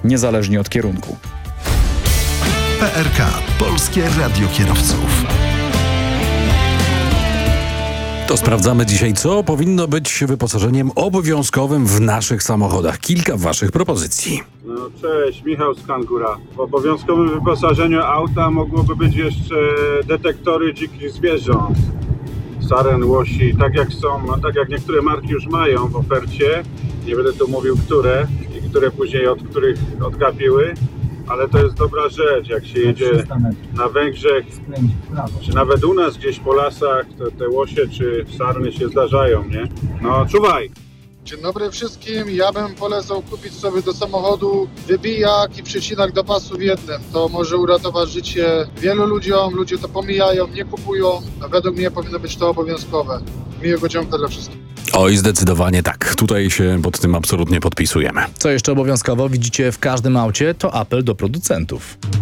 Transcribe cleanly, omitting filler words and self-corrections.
niezależnie od kierunku. PRK. Polskie Radio Kierowców. To sprawdzamy dzisiaj, co powinno być wyposażeniem obowiązkowym w naszych samochodach. Kilka waszych propozycji. No, cześć, Michał z Kangura. W obowiązkowym wyposażeniu auta mogłoby być jeszcze detektory dzikich zwierząt. Saren, łosi, tak jak niektóre marki już mają w ofercie. Nie będę tu mówił które i które później od których odgapiły. Ale to jest dobra rzecz, jak się jedzie na Węgrzech, czy nawet u nas gdzieś po lasach, to te łosie czy sarny się zdarzają, nie? No, czuwaj! Dzień dobry wszystkim. Ja bym polecał kupić sobie do samochodu wybijak i przecinak do pasu w jednym. To może uratować życie wielu ludziom. Ludzie to pomijają, nie kupują. A według mnie powinno być to obowiązkowe. Miłego ciągu dla wszystkich. Oj, zdecydowanie tak. Tutaj się pod tym absolutnie podpisujemy. Co jeszcze obowiązkowo widzicie w każdym aucie, to apel do producentów.